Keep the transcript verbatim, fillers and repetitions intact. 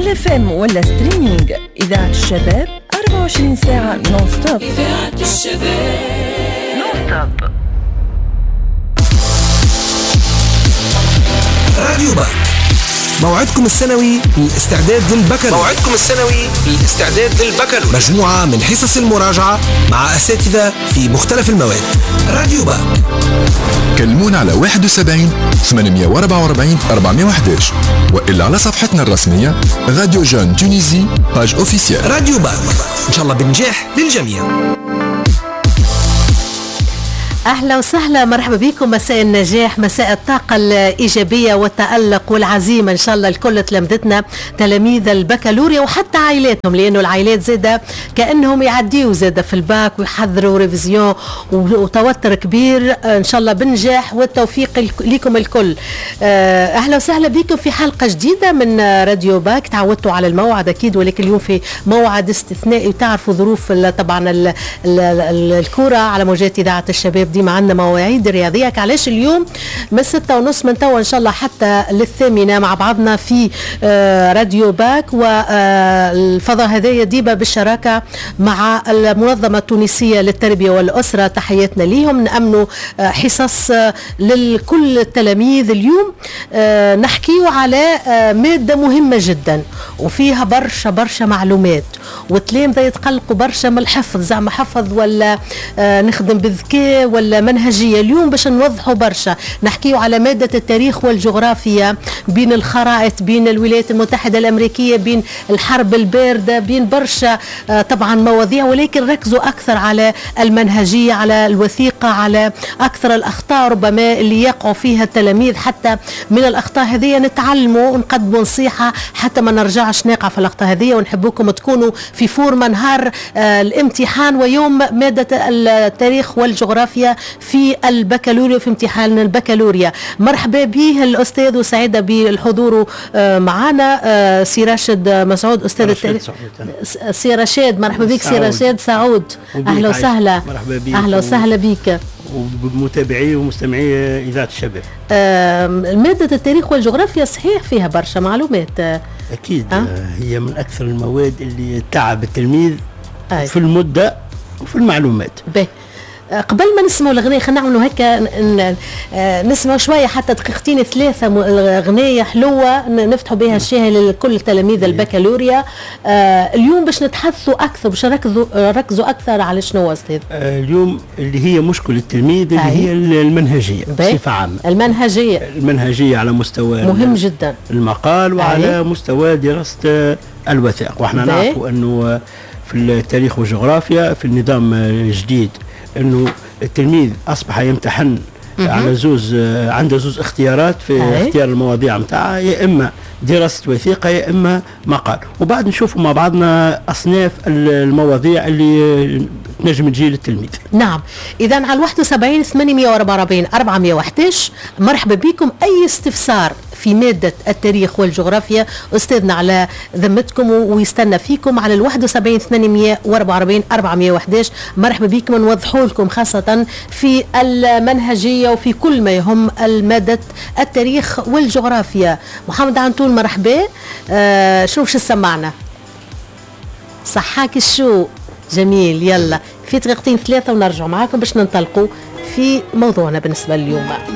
نايل اف ام ولا ستريمينج. إذاعة الشباب أربعة وعشرين ساعة نون ستوب. إذاعة الشباب نون ستوب. راديو باك، موعدكم السنوي للاستعداد للبكالوريا. موعدكم السنوي للاستعداد للبكالوريا. مجموعة من حصص المراجعة مع أساتذة في مختلف المواد. راديو باك. كلمونا على واحد وسبعين ثمانمية وأربعة وأربعين أربعمية وأحد عشر وإلا على صفحتنا الرسمية راديو جون تونيزي باج أوفيسيال. راديو باك، إن شاء الله بالنجاح للجميع. أهلا وسهلا، مرحبا بكم. مساء النجاح، مساء الطاقة الإيجابية والتألق والعزيمة إن شاء الله لكل تلامذتنا تلاميذ البكالوريا وحتى عائلاتهم، لأنه العائلات زادة كأنهم يعديوا زادة في الباك ويحضروا ريفيزيون وتوتر كبير. إن شاء الله بالنجاح والتوفيق لكم الكل. أهلا وسهلا بكم في حلقة جديدة من راديو باك. تعودتوا على الموعد أكيد، ولكن اليوم في موعد استثنائي، وتعرفوا ظروف طبعا ال ال ال الكرة على موجات إذاعة الشباب ديما عندنا مواعيد رياضية. علاش اليوم من ستة ونص من توا إن شاء الله حتى للثامنة مع بعضنا في راديو باك، والفضاء هذايا ديما بالشراكة مع المنظمة التونسية للتربية والأسرة. تحياتنا ليهم. نأمنوا حصص لكل التلاميذ. اليوم نحكيو على مادة مهمة جدا وفيها برشا برشا معلومات، والتلامذة يتقلقوا برشا من الحفظ، زعما حفظ ولا نخدم بالذكاء ولا منهجية. اليوم باش نوضحوا برشا، نحكيوا على مادة التاريخ والجغرافيا، بين الخرائط، بين الولايات المتحدة الأمريكية، بين الحرب الباردة، بين برشا طبعا مواضيع، ولكن ركزوا أكثر على المنهجية، على الوثيقة، على أكثر الأخطاء ربما اللي يقعوا فيها التلاميذ. حتى من الأخطاء هذه نتعلموا ونقدموا نصيحة حتى ما نرجعش نقع في الأخطاء هذه، ونحبوكم تكونوا في فورمة نهار الامتحان ويوم مادة التاريخ والجغرافيا في البكالوريا، في امتحان البكالوريا. مرحبا به الأستاذ وسعيدة بالحضور معنا سي راشد مسعود، أستاذ التاريخ. سي رشاد، مرحبا بك سي رشاد سعود. أهلا وسهلا. مرحبا بك. أهلا وسهلا بك وبمتابعي ومستمعي إذاعة الشباب. مادة التاريخ والجغرافيا صحيح فيها برشا معلومات أكيد. أه؟ هي من أكثر المواد اللي تعب التلميذ أي. في المدة وفي المعلومات. به. قبل ما نسمعوا الأغنية خلينا نعملوا هكا، نسمعوا شوية حتى دقيقتين ثلاثة أغنية حلوة نفتحوا بها الشاهي لكل تلاميذ البكالوريا. اليوم باش نتحدثوا أكثر، باش نركزوا ركزوا أكثر على شنو أستاذ؟ اليوم اللي هي مشكلة التلميذ اللي هي المنهجية بصفة عامة. المنهجية المنهجية على مستوى مهم جدا المقال وعلى مستوى دراسة الوثائق. واحنا نعرف أنه في التاريخ والجغرافيا في النظام الجديد انه التلميذ اصبح يمتحن على زوز، عنده زوز اختيارات في أي. اختيار المواضيع متاعها، يا اما دراسة وثيقة يا اما مقال. وبعد نشوفوا مع بعضنا اصناف المواضيع اللي تنجم تجي للتلميذ. نعم، اذا على واحد وسبعين ثمانمية وأربعة وأربعين أربعمية وأحد عشر مرحبا بكم. اي استفسار في مادة التاريخ والجغرافيا أستاذنا على ذمتكم ويستنى فيكم على الواحد وسبعين ثمانمية وأربعة وأربعين أربعمية وأحد عشر. مرحبا بكم، ونوضحوا لكم خاصة في المنهجية وفي كل ما يهم المادة التاريخ والجغرافيا. محمد عنتون مرحبا. آه شوف شو سمعنا، صحاك الشو جميل. يلا في دقيقتين ثلاثة ونرجع معاكم باش ننطلقوا في موضوعنا بالنسبة لليوم.